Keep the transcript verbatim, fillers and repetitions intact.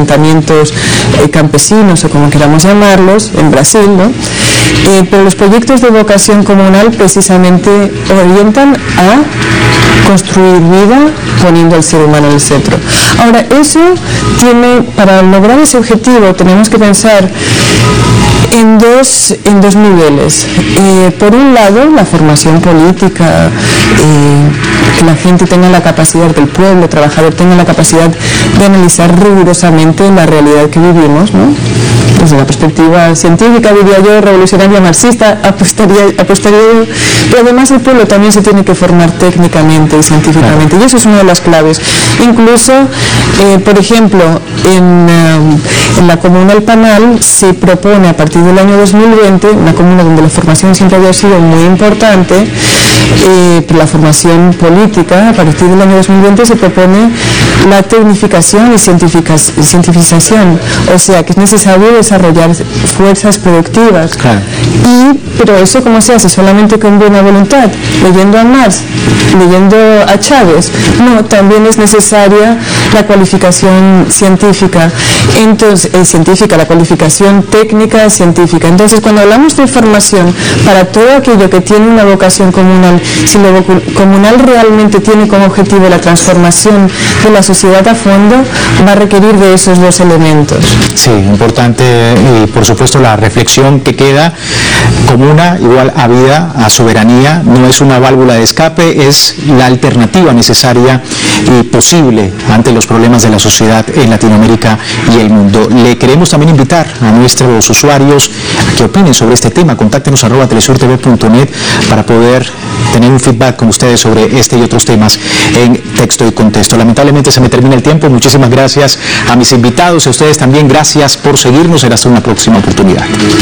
asentamientos eh, campesinos o como queramos llamarlos, en Brasil, ¿no? Eh, pero los proyectos de vocación comunal precisamente orientan a construir vida poniendo al ser humano en el centro. Ahora, eso tiene, para lograr ese objetivo tenemos que pensar en dos, en dos niveles. Eh, por un lado, la formación política, eh, que la gente tenga la capacidad, del pueblo trabajador tenga la capacidad de analizar rigurosamente la realidad que vivimos, ¿no? Desde la perspectiva científica, diría yo, revolucionaria, marxista, apostaría, apostaría yo, pero además el pueblo también se tiene que formar técnicamente y científicamente, y eso es una de las claves. Incluso, eh, por ejemplo, en, um, en la comuna El Panal se propone a partir del año dos mil veinte, una comuna donde la formación siempre había sido muy importante, eh, la formación política, a partir del año dos mil veinte se propone la tecnificación y cientificación, o sea que es necesario desarrollar fuerzas productivas. Claro. Y, pero eso ¿cómo se hace? Solamente con buena voluntad, leyendo a Marx, leyendo a Chávez. No, también es necesaria la cualificación científica, entonces, eh, científica, la cualificación técnica científica. Entonces, cuando hablamos de formación para todo aquello que tiene una vocación comunal, si lo comunal realmente tiene como objetivo la transformación de la sociedad a fondo, va a requerir de esos dos elementos. Sí, importante, y por supuesto la reflexión que queda: comuna igual a vida, a soberanía, no es una válvula de escape, es la alternativa necesaria y posible ante los problemas de la sociedad en Latinoamérica y el mundo. Le queremos también invitar a nuestros usuarios a que opinen sobre este tema. Contáctenos arroba telesurtv punto net para poder tener un feedback con ustedes sobre este y otros temas en Texto y Contexto. Lamentablemente se me termina el tiempo. Muchísimas gracias a mis invitados, a ustedes también gracias por seguirnos. Será hasta una próxima oportunidad.